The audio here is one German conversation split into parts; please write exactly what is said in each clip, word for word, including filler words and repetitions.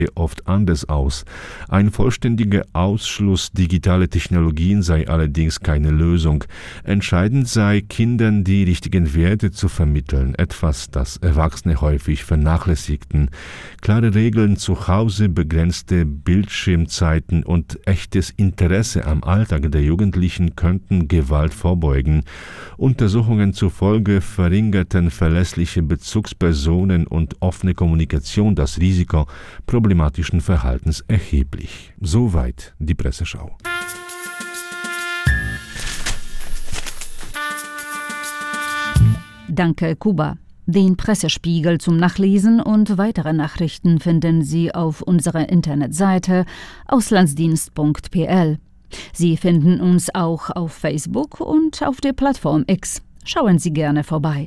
oft anders aus. Ein vollständiger Ausschluss digitaler Technologien sei allerdings keine Lösung. Entscheidend sei, Kindern die richtigen Werte zu vermitteln, etwas, das Erwachsene häufig vernachlässigten. Klare Regeln zu Hause, begrenzte Bildschirmzeiten und echtes Interesse am Alltag der Jugendlichen könnten Gewalt vorbeugen. Untersuchungen zufolge verringerten verlässliche Bezugspersonen und offene Kommunikation das Risiko problematischen Verhaltens erheblich. Soweit die Presseschau. Danke, Kuba. Den Pressespiegel zum Nachlesen und weitere Nachrichten finden Sie auf unserer Internetseite auslandsdienst punkt p l. Sie finden uns auch auf Facebook und auf der Plattform X. Schauen Sie gerne vorbei.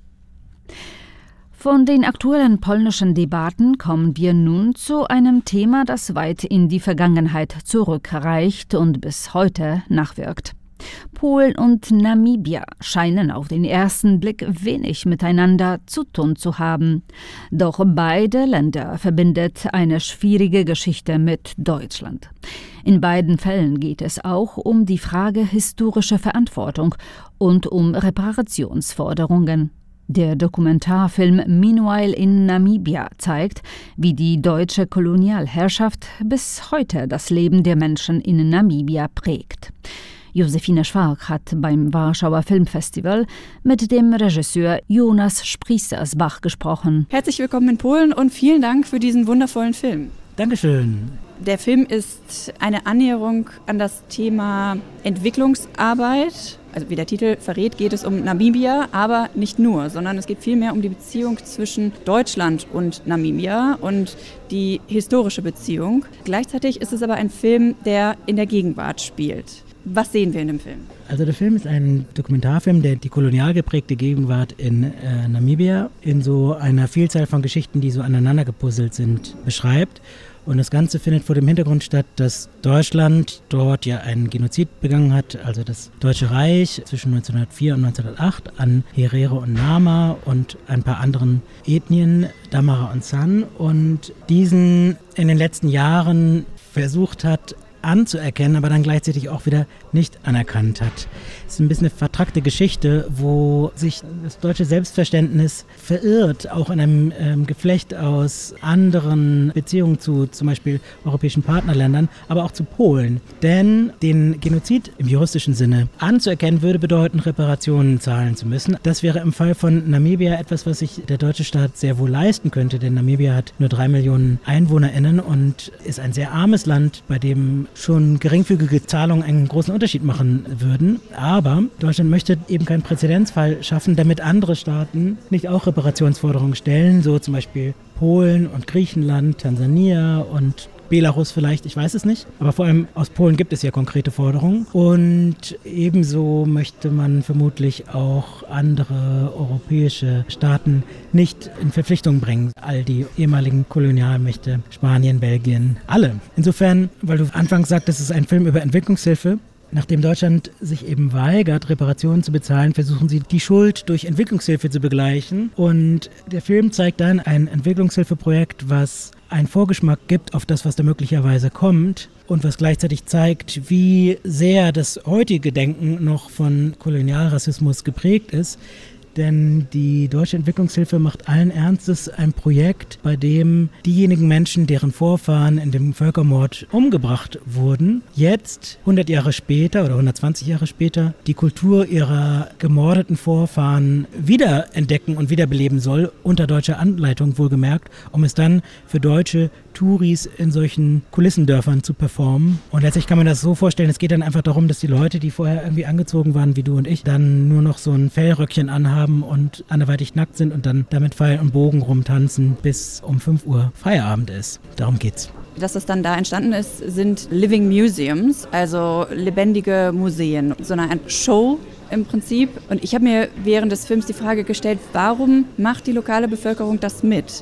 Von den aktuellen polnischen Debatten kommen wir nun zu einem Thema, das weit in die Vergangenheit zurückreicht und bis heute nachwirkt. Polen und Namibia scheinen auf den ersten Blick wenig miteinander zu tun zu haben. Doch beide Länder verbindet eine schwierige Geschichte mit Deutschland. In beiden Fällen geht es auch um die Frage historischer Verantwortung und um Reparationsforderungen. Der Dokumentarfilm Meanwhile in Namibia zeigt, wie die deutsche Kolonialherrschaft bis heute das Leben der Menschen in Namibia prägt. Josefine Schwark hat beim Warschauer Filmfestival mit dem Regisseur Jonas Sprießersbach gesprochen. Herzlich willkommen in Polen und vielen Dank für diesen wundervollen Film. Dankeschön. Der Film ist eine Annäherung an das Thema Entwicklungsarbeit. Also wie der Titel verrät, geht es um Namibia, aber nicht nur, sondern es geht vielmehr um die Beziehung zwischen Deutschland und Namibia und die historische Beziehung. Gleichzeitig ist es aber ein Film, der in der Gegenwart spielt. Was sehen wir in dem Film? Also der Film ist ein Dokumentarfilm, der die kolonial geprägte Gegenwart in äh, Namibia in so einer Vielzahl von Geschichten, die so aneinander gepuzzelt sind, beschreibt. Und das Ganze findet vor dem Hintergrund statt, dass Deutschland dort ja einen Genozid begangen hat, also das Deutsche Reich zwischen neunzehnhundertvier und neunzehnhundertacht an Herero und Nama und ein paar anderen Ethnien, Damara und San, und diesen in den letzten Jahren versucht hat anzuerkennen, aber dann gleichzeitig auch wieder nicht anerkannt hat. Es ist ein bisschen eine vertrackte Geschichte, wo sich das deutsche Selbstverständnis verirrt, auch in einem ähm, Geflecht aus anderen Beziehungen zu zum Beispiel europäischen Partnerländern, aber auch zu Polen. Denn den Genozid im juristischen Sinne anzuerkennen, würde bedeuten, Reparationen zahlen zu müssen. Das wäre im Fall von Namibia etwas, was sich der deutsche Staat sehr wohl leisten könnte, denn Namibia hat nur drei Millionen EinwohnerInnen und ist ein sehr armes Land, bei dem schon geringfügige Zahlungen einen großen Unterschied machen würden. Aber Deutschland möchte eben keinen Präzedenzfall schaffen, damit andere Staaten nicht auch Reparationsforderungen stellen, so zum Beispiel Polen und Griechenland, Tansania und Belarus vielleicht, ich weiß es nicht. Aber vor allem aus Polen gibt es ja konkrete Forderungen. Und ebenso möchte man vermutlich auch andere europäische Staaten nicht in Verpflichtung bringen. All die ehemaligen Kolonialmächte, Spanien, Belgien, alle. Insofern, weil du anfangs sagtest, es ist ein Film über Entwicklungshilfe. Nachdem Deutschland sich eben weigert, Reparationen zu bezahlen, versuchen sie, die Schuld durch Entwicklungshilfe zu begleichen. Und der Film zeigt dann ein Entwicklungshilfeprojekt, was einen Vorgeschmack gibt auf das, was da möglicherweise kommt und was gleichzeitig zeigt, wie sehr das heutige Denken noch von Kolonialrassismus geprägt ist. Denn die deutsche Entwicklungshilfe macht allen Ernstes ein Projekt, bei dem diejenigen Menschen, deren Vorfahren in dem Völkermord umgebracht wurden, jetzt hundert Jahre später oder hundertzwanzig Jahre später die Kultur ihrer gemordeten Vorfahren wiederentdecken und wiederbeleben soll, unter deutscher Anleitung wohlgemerkt, um es dann für deutsche Touris in solchen Kulissendörfern zu performen. Und letztlich kann man das so vorstellen, es geht dann einfach darum, dass die Leute, die vorher irgendwie angezogen waren, wie du und ich, dann nur noch so ein Fellröckchen anhaben und anderweitig nackt sind und dann damit Pfeil und Bogen rumtanzen, bis um fünf Uhr Feierabend ist. Darum geht's. Dass das dann da entstanden ist, sind Living Museums, also lebendige Museen, so eine Art Show im Prinzip. Und ich habe mir während des Films die Frage gestellt, warum macht die lokale Bevölkerung das mit?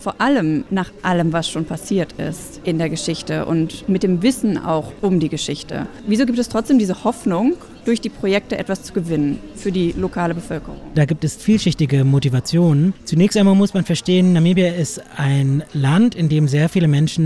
vor allem nach allem, was schon passiert ist in der Geschichte und mit dem Wissen auch um die Geschichte. Wieso gibt es trotzdem diese Hoffnung, durch die Projekte etwas zu gewinnen für die lokale Bevölkerung? Da gibt es vielschichtige Motivationen. Zunächst einmal muss man verstehen, Namibia ist ein Land, in dem sehr viele Menschen